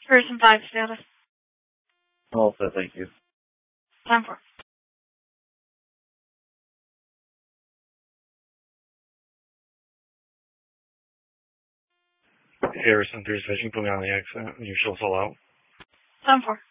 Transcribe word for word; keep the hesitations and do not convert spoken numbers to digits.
Version five status. All set, thank you. Time for. Harrison three is fishing, put me on the accent. You shall sell out. Time for.